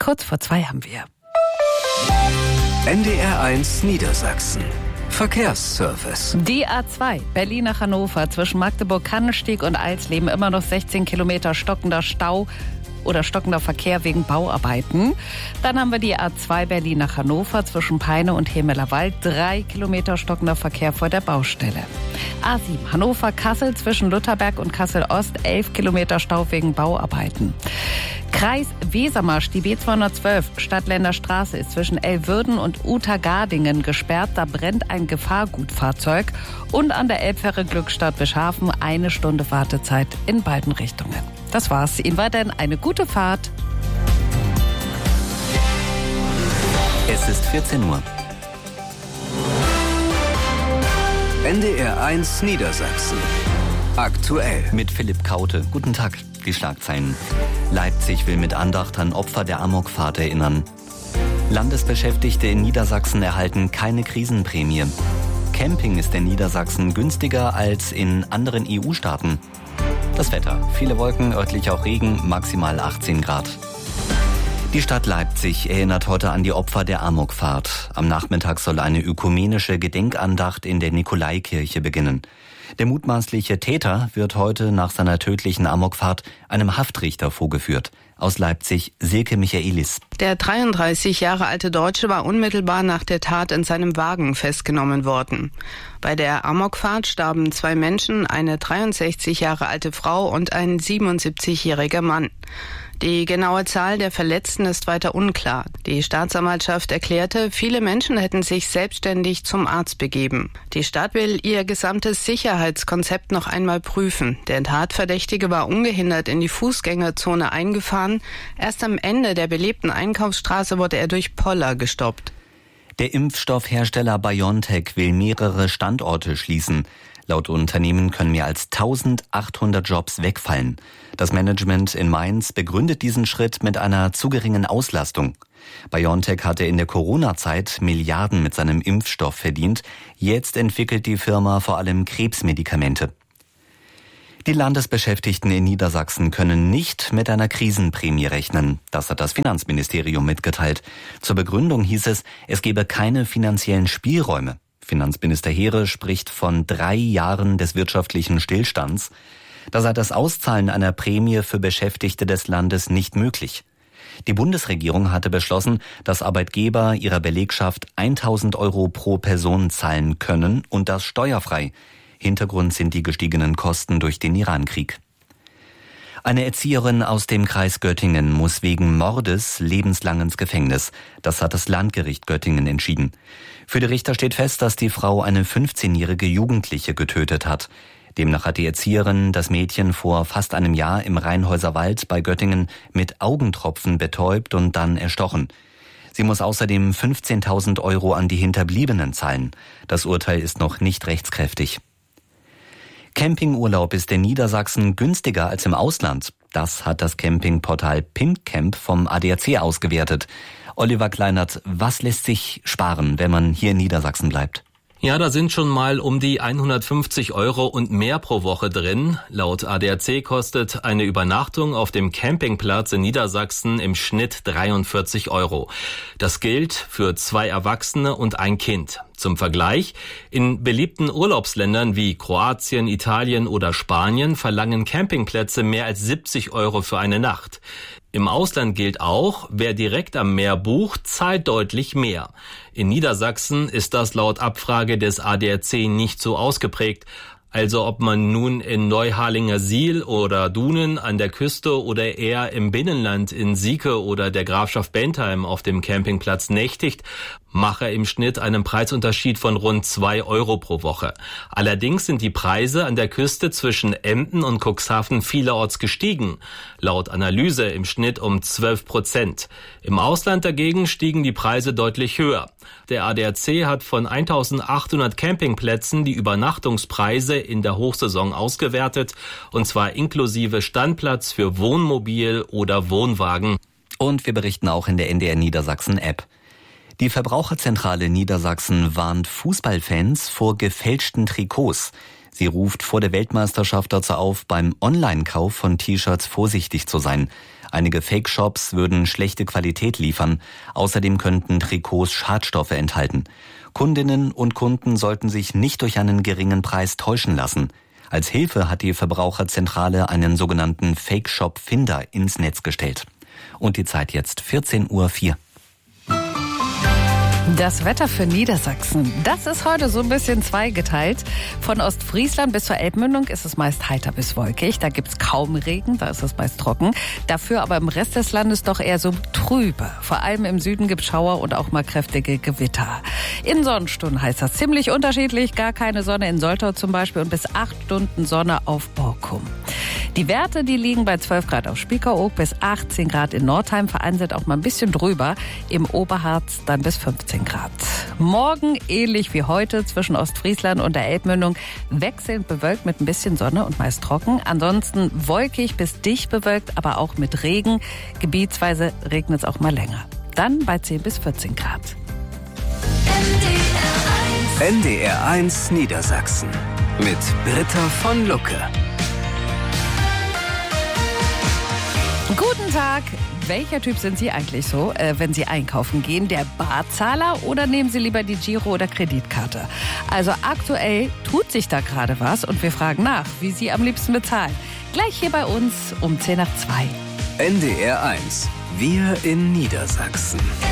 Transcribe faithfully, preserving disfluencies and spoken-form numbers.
Kurz vor zwei haben wir. N D R eins Niedersachsen. Verkehrsservice. Die A zwei, Berlin nach Hannover, zwischen Magdeburg-Kannenstieg und Alsleben immer noch sechzehn Kilometer stockender Stau oder stockender Verkehr wegen Bauarbeiten. Dann haben wir die A zwei Berlin nach Hannover zwischen Peine und Hemelerwald, drei Kilometer stockender Verkehr vor der Baustelle. A sieben Hannover-Kassel zwischen Lutherberg und Kassel-Ost, elf Kilometer Stau wegen Bauarbeiten. Kreis Wesermarsch, die B zweihundertzwölf Stadtländer Straße ist zwischen Elwürden und Utergardingen gesperrt. Da brennt ein Gefahrgutfahrzeug. Und an der Elbfähre Glückstadt Bischhafen eine Stunde Wartezeit in beiden Richtungen. Das war's. Ihnen weiterhin eine gute Fahrt. Es ist vierzehn Uhr. N D R eins Niedersachsen. Aktuell. Mit Philipp Kaute. Guten Tag. Die Schlagzeilen. Leipzig will mit Andacht an Opfer der Amokfahrt erinnern. Landesbeschäftigte in Niedersachsen erhalten keine Krisenprämie. Camping ist in Niedersachsen günstiger als in anderen E U-Staaten. Das Wetter. Viele Wolken, örtlich auch Regen, maximal achtzehn Grad. Die Stadt Leipzig erinnert heute an die Opfer der Amokfahrt. Am Nachmittag soll eine ökumenische Gedenkandacht in der Nikolaikirche beginnen. Der mutmaßliche Täter wird heute nach seiner tödlichen Amokfahrt einem Haftrichter vorgeführt. Aus Leipzig, Silke Michaelis. Der dreiunddreißig Jahre alte Deutsche war unmittelbar nach der Tat in seinem Wagen festgenommen worden. Bei der Amokfahrt starben zwei Menschen, eine dreiundsechzig Jahre alte Frau und ein siebenundsiebzigjähriger Mann. Die genaue Zahl der Verletzten ist weiter unklar. Die Staatsanwaltschaft erklärte, viele Menschen hätten sich selbstständig zum Arzt begeben. Die Stadt will ihr gesamtes Sicherheitskonzept noch einmal prüfen. Der Tatverdächtige war ungehindert in die Fußgängerzone eingefahren. Erst am Ende der belebten Einkaufsstraße wurde er durch Poller gestoppt. Der Impfstoffhersteller BioNTech will mehrere Standorte schließen. Laut Unternehmen können mehr als eintausendachthundert Jobs wegfallen. Das Management in Mainz begründet diesen Schritt mit einer zu geringen Auslastung. BioNTech hatte in der Corona-Zeit Milliarden mit seinem Impfstoff verdient. Jetzt entwickelt die Firma vor allem Krebsmedikamente. Die Landesbeschäftigten in Niedersachsen können nicht mit einer Krisenprämie rechnen. Das hat das Finanzministerium mitgeteilt. Zur Begründung hieß es, es gebe keine finanziellen Spielräume. Finanzminister Heere spricht von drei Jahren des wirtschaftlichen Stillstands. Da sei das Auszahlen einer Prämie für Beschäftigte des Landes nicht möglich. Die Bundesregierung hatte beschlossen, dass Arbeitgeber ihrer Belegschaft eintausend Euro pro Person zahlen können und das steuerfrei. Hintergrund sind die gestiegenen Kosten durch den Irankrieg. Eine Erzieherin aus dem Kreis Göttingen muss wegen Mordes lebenslang ins Gefängnis. Das hat das Landgericht Göttingen entschieden. Für die Richter steht fest, dass die Frau eine fünfzehnjährige Jugendliche getötet hat. Demnach hat die Erzieherin das Mädchen vor fast einem Jahr im Rheinhäuser Wald bei Göttingen mit Augentropfen betäubt und dann erstochen. Sie muss außerdem fünfzehntausend Euro an die Hinterbliebenen zahlen. Das Urteil ist noch nicht rechtskräftig. Campingurlaub ist in Niedersachsen günstiger als im Ausland. Das hat das Campingportal Pimpcamp vom A D A C ausgewertet. Oliver Kleinert, was lässt sich sparen, wenn man hier in Niedersachsen bleibt? Ja, da sind schon mal um die hundertfünfzig Euro und mehr pro Woche drin. Laut A D A C kostet eine Übernachtung auf dem Campingplatz in Niedersachsen im Schnitt dreiundvierzig Euro. Das gilt für zwei Erwachsene und ein Kind. Zum Vergleich, in beliebten Urlaubsländern wie Kroatien, Italien oder Spanien verlangen Campingplätze mehr als siebzig Euro für eine Nacht. Im Ausland gilt auch, wer direkt am Meer bucht, zahlt deutlich mehr. In Niedersachsen ist das laut Abfrage des A D A C nicht so ausgeprägt. Also ob man nun in Neuharlingersiel oder Dunen an der Küste oder eher im Binnenland in Sieke oder der Grafschaft Bentheim auf dem Campingplatz nächtigt, mache im Schnitt einen Preisunterschied von rund zwei Euro pro Woche. Allerdings sind die Preise an der Küste zwischen Emden und Cuxhaven vielerorts gestiegen. Laut Analyse im Schnitt um zwölf Prozent. Im Ausland dagegen stiegen die Preise deutlich höher. Der A D A C hat von eintausendachthundert Campingplätzen die Übernachtungspreise in der Hochsaison ausgewertet, und zwar inklusive Standplatz für Wohnmobil oder Wohnwagen. Und wir berichten auch in der N D R Niedersachsen App. Die Verbraucherzentrale Niedersachsen warnt Fußballfans vor gefälschten Trikots. Sie ruft vor der Weltmeisterschaft dazu auf, beim Online-Kauf von T-Shirts vorsichtig zu sein. Einige Fake-Shops würden schlechte Qualität liefern. Außerdem könnten Trikots Schadstoffe enthalten. Kundinnen und Kunden sollten sich nicht durch einen geringen Preis täuschen lassen. Als Hilfe hat die Verbraucherzentrale einen sogenannten Fake-Shop-Finder ins Netz gestellt. Und die Zeit jetzt vierzehn Uhr vier. Das Wetter für Niedersachsen, das ist heute so ein bisschen zweigeteilt. Von Ostfriesland bis zur Elbmündung ist es meist heiter bis wolkig. Da gibt's kaum Regen, da ist es meist trocken. Dafür aber im Rest des Landes doch eher so trübe. Vor allem im Süden gibt's Schauer und auch mal kräftige Gewitter. In Sonnenstunden heißt das ziemlich unterschiedlich. Gar keine Sonne in Soltau zum Beispiel und bis acht Stunden Sonne auf Borkum. Die Werte, die liegen bei zwölf Grad auf Spiekeroog bis achtzehn Grad in Nordheim, vereinzelt auch mal ein bisschen drüber. Im Oberharz dann bis fünfzehn Grad. Morgen ähnlich wie heute zwischen Ostfriesland und der Elbmündung wechselnd bewölkt mit ein bisschen Sonne und meist trocken. Ansonsten wolkig bis dicht bewölkt, aber auch mit Regen. Gebietsweise regnet es auch mal länger. Dann bei zehn bis vierzehn Grad. N D R eins Niedersachsen mit Britta von Lucke. Guten Tag. Welcher Typ sind Sie eigentlich so, äh, wenn Sie einkaufen gehen? Der Barzahler oder nehmen Sie lieber die Giro- oder Kreditkarte? Also aktuell tut sich da gerade was und wir fragen nach, wie Sie am liebsten bezahlen. Gleich hier bei uns um zehn nach zwei. N D R eins. Wir in Niedersachsen.